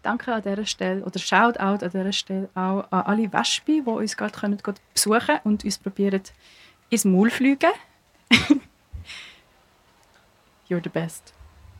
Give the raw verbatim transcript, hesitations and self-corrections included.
Danke an dieser Stelle, oder Shoutout an dieser Stelle auch an alle Wespen, die uns gerade können, gerade besuchen und uns probieren ins Maul fliegen. You're the best.